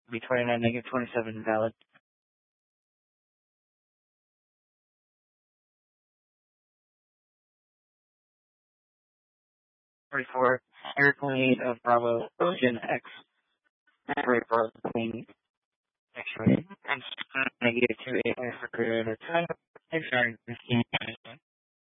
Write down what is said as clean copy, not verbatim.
Be 29, negative 27, valid. 44, airplane of Bravo, Ocean X, Bravo, Queen, actually, and negative 28 for time, sorry, 15.